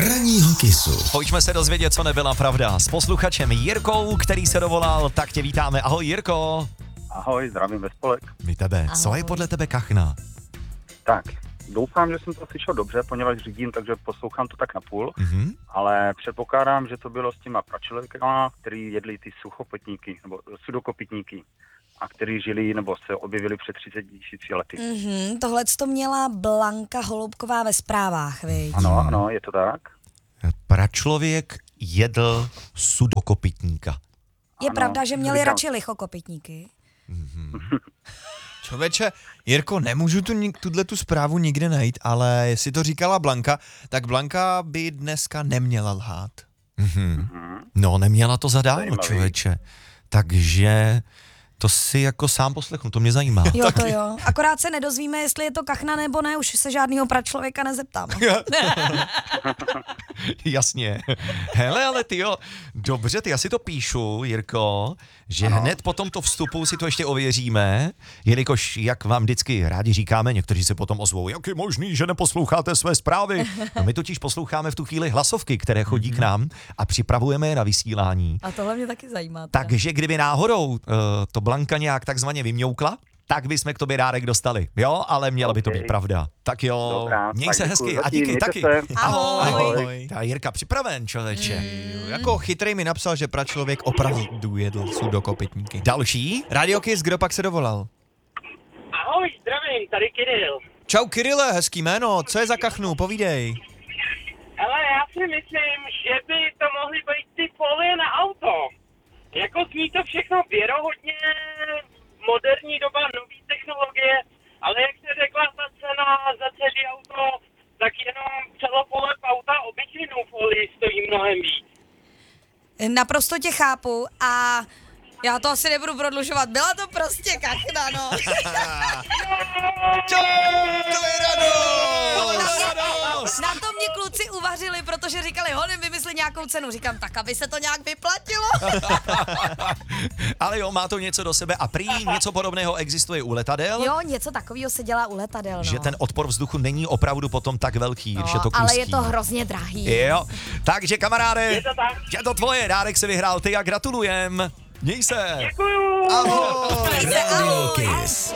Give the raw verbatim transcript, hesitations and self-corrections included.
Ranního Kissu. Pojďme se dozvědět, co nebyla pravda. S posluchačem Jirkou, který se dovolal, tak tě vítáme. Ahoj Jirko. Ahoj, zdravím ve spolek. My tebe. Ahoj. Co je podle tebe kachna? Tak, doufám, že jsem to slyšel dobře, poněvadž řídím, takže poslouchám to tak na půl, Mhm. ale předpokládám, že to bylo s těma pračelkama, který jedli ty suchopotníky, nebo sudokopytníky, a kteří žili, nebo se objevili před třiceti tisíci lety. Mhm, tohle to měla Blanka Holubková ve zprávách, viď? Ano, ano, je to tak. Pračlověk jedl sudokopytníka. Je Ano, pravda, že měli říkám. radši lichokopytníky. Člověče, Jirko, nemůžu tu, tuhle tu zprávu nikde najít, ale jestli to říkala Blanka, tak Blanka by dneska neměla lhát. Mhm. No, neměla to zadáno, Zajímavý. člověče. Takže to si jako sám poslechnu, to mě zajímá. Jo, to jo. Akorát se nedozvíme, jestli je to kachna nebo ne, už se žádného pračlověka nezeptám. Jasně. Hele, ale ty jo, dobře, ty já si to píšu, Jirko, že Ano. hned po tomto vstupu si to ještě ověříme, jelikož, jak vám vždycky rádi říkáme, někteří se potom ozvou, jak je možný, že neposloucháte své zprávy. No, my totiž posloucháme v tu chvíli hlasovky, které chodí k nám a připravujeme je na vysílání. A tohle mě taky zajímá. teda. Takže kdyby náhodou uh, to Blanka nějak takzvaně vymňoukla, tak bychom k tobě dárek dostali. Jo, ale měla by to Ok. být pravda. Tak jo, Dobrá, měj tak se děkuju hezky zatím, a díky mějte taky. se. Ahoj. Ahoj. Ta Jirka připraven, člověče. Mm. Jako chytrý mi napsal, že pračlověk opravdu jedl sudokopytníky. Další? Radio Kiss, kdo pak se dovolal? Ahoj, zdravím, tady Kiril. Čau Kirile, hezký jméno, co je za kachnu, povídej. Ale já si myslím, že by to mohly být ty folie na auto. Jako zní to všechno věrohodně, moderní doba, nový technologie, ale jak se řekla ta cena za celý auto, tak jenom celopole pauta obyčejnou folii stojí mnohem víc. Naprosto tě chápu a já to asi nebudu prodlužovat. Byla to prostě kachna, no. To je radost! Na to mě kluci uvařili, protože říkali, honem vymysli nějakou cenu. Říkám, tak aby se to nějak vyplatilo. Ale jo, má to něco do sebe a prý něco podobného existuje u letadel, Jo, něco takového se dělá u letadel, no. že ten odpor vzduchu není opravdu potom tak velký, když je to no, ale kluzký. je to hrozně drahý. Jo, takže kamaráde, Je to tak? je to tvoje, dárek si vyhrál ty a gratulujem. Měj se. Děkuju! Ahoj! Radio Kiss.